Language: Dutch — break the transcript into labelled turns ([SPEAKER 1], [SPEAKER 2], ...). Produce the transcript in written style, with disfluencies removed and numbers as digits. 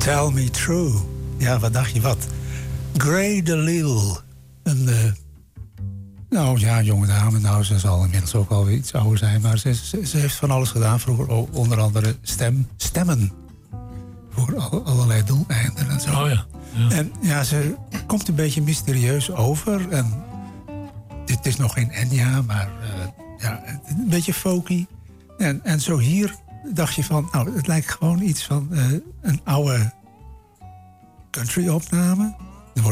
[SPEAKER 1] Tell Me True. Ja, wat dacht je wat? Grey DeLille. Een jonge dame. Nou, ze zal inmiddels ook al iets ouder zijn. Maar ze heeft van alles gedaan. Vroeger onder andere stemmen. Voor allerlei doeleinden en zo.
[SPEAKER 2] Oh ja.
[SPEAKER 1] En ja, ze komt een beetje mysterieus over. En dit is nog geen Enya, maar een beetje folky. En zo hier dacht je van... Nou, het lijkt gewoon iets van een oude country-opname.